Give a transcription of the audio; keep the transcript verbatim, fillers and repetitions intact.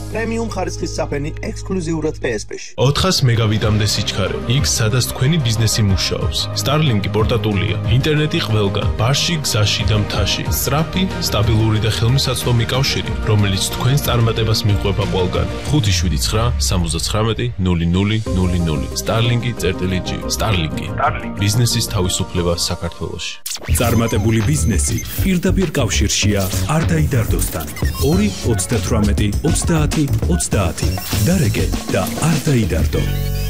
პრემიუმ ხარისხის საფენი ექსკლუზიურად პი ეს პი-ში. ოთხას მეგაბიტამდე სიჩქარე. იქ სადაც თქვენი ბიზნესი მუშაობს. Starlink-ი პორტატულია. ინტერნეტი ყველგან. ბარში, გზაში და მთაში. სწრაფი, სტაბილური და ხელმისაწვდომი კავშირი, რომელიც თქვენს წარმატებას მიყვება ყველგან. ხუთი შვიდი ცხრა სამოცდათხრამეტი ნული ნული ნული ნული. Starlink-ი.G. Starlink-ი. ბიზნესის თავისუფლება საქართველოში. წარმატებული ბიზნესი პირდაპირ კავშირშია არდაიდარდოსთან. ორი ოცდათვრამეტი ოცდაათი ოცდაათი. დარეგე და არდაიდარდო.